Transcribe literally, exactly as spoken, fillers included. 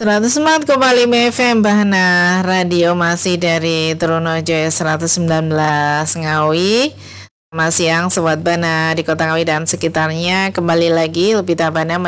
seratus empat koma lima F M Bahana Radio masih dari Trunojoyo seratus sembilan belas Ngawi. Selamat siang Sobat Bana di Kota Ngawi dan sekitarnya. Kembali lagi lebih tabana